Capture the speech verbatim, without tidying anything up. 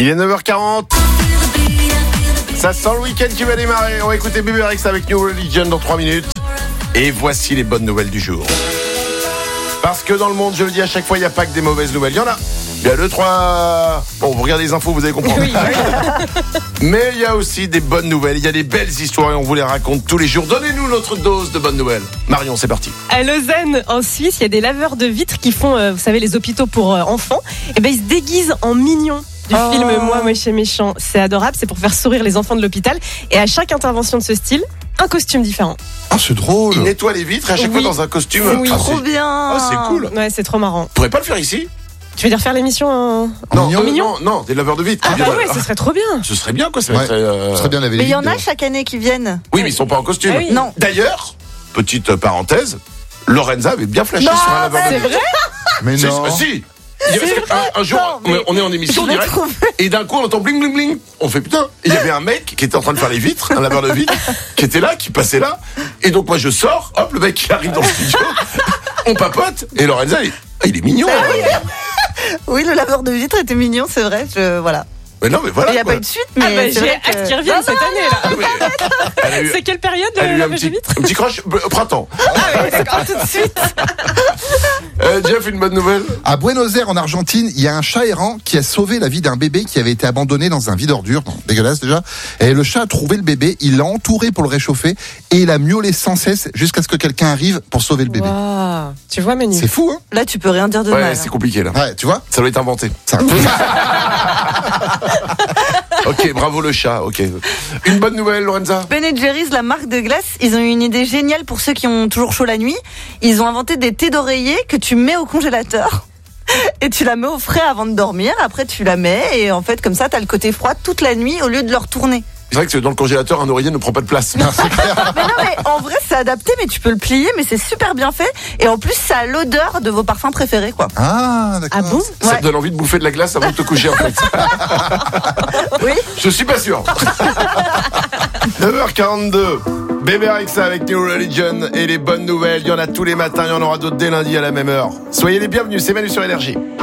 Il est neuf heures quarante. Ça sent le week-end qui va démarrer. On va écouter Bébé Rex avec New Religion dans trois minutes. Et voici les bonnes nouvelles du jour. Parce que dans le monde, je le dis à chaque fois, il n'y a pas que des mauvaises nouvelles. Il y en a. Il y a deux, trois... Bon, vous regardez les infos, vous allez comprendre. Oui. Mais il y a aussi des bonnes nouvelles. Il y a des belles histoires et on vous les raconte tous les jours. Donnez-nous notre dose de bonnes nouvelles. Marion, c'est parti. À Lausanne, en Suisse, il y a des laveurs de vitres qui font, euh, vous savez, les hôpitaux pour euh, enfants. Et ben, ils se déguisent en mignons du oh. film Moi, moche et méchant. C'est adorable, c'est pour faire sourire les enfants de l'hôpital. Et à chaque intervention de ce style, un costume différent. Ah, c'est drôle. Ils nettoient les vitres à chaque oui. fois dans un costume. Oui, ah, trop c'est... bien. Ah, c'est cool. Ouais, c'est trop marrant. Vous pourrez pas le faire ici? Tu veux dire faire l'émission en, non, en euh, mignon? Non, non, des laveurs de vitres. Ah bah ouais, ce serait trop bien. Ce serait bien quoi, ça ouais. serait, euh... ce serait bien laver les Mais il y en vitres, a chaque année qui viennent. Oui, mais ils sont pas en costume. Ah oui. Non. D'ailleurs, petite parenthèse, Lorenza avait bien flashé non, sur un laveur de vitres. C'est vrai? Mais C'est, non. bah, si. Il y avait, un, un jour, non, mais on est en émission direct, et d'un coup on entend bling bling bling. On fait putain. Et il y avait un mec qui était en train de faire les vitres, un laveur de vitres, qui était là, qui passait là. Et donc moi je sors, hop, le mec qui arrive dans le studio, on papote, et Lorenza, il, ah, il est mignon. Ah, oui. Oui, le laveur de vitres était mignon, c'est vrai. Je, voilà. Mais non, mais voilà. Il n'y a quoi. pas eu de suite, mais Ah bah, c'est j'ai vrai hâte que... qu'il revienne non, cette non, année là. Elle a eu, C'est quelle période elle a de eu un lavage de petit, vitres? un petit crush euh, printemps. Ah oui, d'accord, tout de suite. Euh, Jeff, une bonne nouvelle. À Buenos Aires, en Argentine, il y a un chat errant qui a sauvé la vie d'un bébé qui avait été abandonné dans un vide ordure. Non, dégueulasse déjà. Et le chat a trouvé le bébé, il l'a entouré pour le réchauffer et il a miaulé sans cesse jusqu'à ce que quelqu'un arrive pour sauver le bébé. Wow. Tu vois, Manu? C'est fou, hein? Là, tu peux rien dire de Ouais, mal. c'est compliqué là. Ouais, tu vois? Ça doit être inventé. Ça. Ok, bravo le chat. Ok. Une bonne nouvelle, Lorenza. Ben and Jerry's, la marque de glace, ils ont eu une idée géniale pour ceux qui ont toujours chaud la nuit. Ils ont inventé des thés d'oreiller que tu mets au congélateur. Et tu la mets au frais avant de dormir. Après, tu la mets et en fait, comme ça, t'as le côté froid toute la nuit au lieu de le retourner. C'est vrai que dans le congélateur, un oreiller ne prend pas de place. Non, c'est clair. Mais non, mais en vrai, c'est adapté, mais tu peux le plier, mais c'est super bien fait. Et en plus, ça a l'odeur de vos parfums préférés, quoi. Ah, d'accord. Ah bon? Ça Ouais. te donne envie de bouffer de la glace avant de te coucher, en fait. Oui. Je suis pas sûr. neuf heures quarante-deux. Bébé Rexa avec New Religion et les bonnes nouvelles. Il y en a tous les matins, il y en aura d'autres dès lundi à la même heure. Soyez les bienvenus, c'est Manu sur Énergie.